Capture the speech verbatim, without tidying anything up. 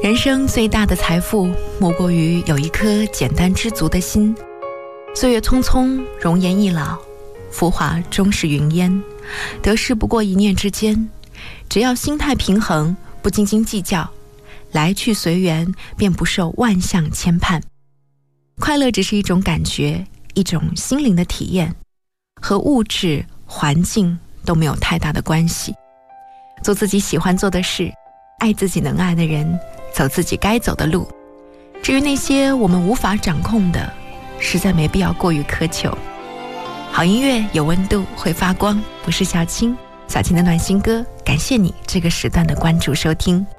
人生最大的财富，莫过于有一颗简单知足的心。岁月匆匆，容颜易老，浮华终是云烟，得失不过一念之间。只要心态平衡，不斤斤计较，来去随缘，便不受万象牵绊。快乐只是一种感觉，一种心灵的体验，和物质环境都没有太大的关系。做自己喜欢做的事，爱自己能爱的人，走自己该走的路。至于那些我们无法掌控的，实在没必要过于苛求。好音乐有温度，会发光。我是小青，小青的暖心歌，感谢你这个时段的关注收听。